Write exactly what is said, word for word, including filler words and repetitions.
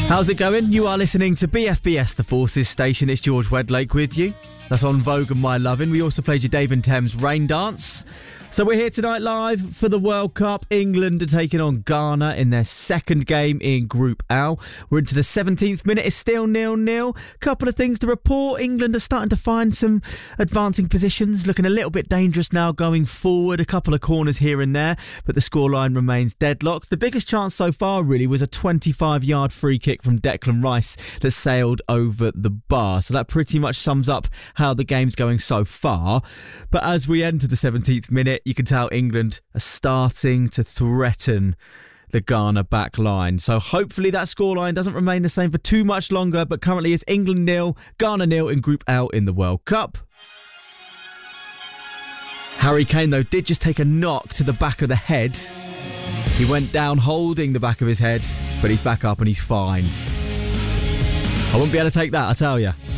How's it going? You are listening to B F B S, the Forces Station. It's George Wedlake with you. That's on Vogue and My Lovin'. We also played your Dave and Thames Rain Dance. So we're here tonight live for the World Cup. England are taking on Ghana in their second game in Group L. We're into the seventeenth minute. It's still nil nil. Couple of things to report. England are starting to find some advancing positions, looking a little bit dangerous now going forward. A couple of corners here and there, but the scoreline remains deadlocked. The biggest chance so far really was a twenty-five-yard free kick from Declan Rice that sailed over the bar. So that pretty much sums up how the game's going so far. But as we enter the seventeenth minute, you can tell England are starting to threaten the Ghana back line. So hopefully that scoreline doesn't remain the same for too much longer. But currently it's England nil, Ghana nil in Group L in the World Cup. Harry Kane, though, did just take a knock to the back of the head. He went down holding the back of his head, but he's back up and he's fine. I wouldn't be able to take that, I tell you.